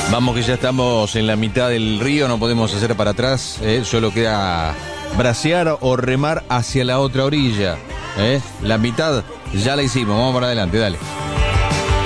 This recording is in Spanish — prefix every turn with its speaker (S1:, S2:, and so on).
S1: Vamos que ya estamos en la mitad del río, no podemos hacer para atrás, solo queda bracear o remar hacia la otra orilla. La mitad ya la hicimos, vamos para adelante, dale.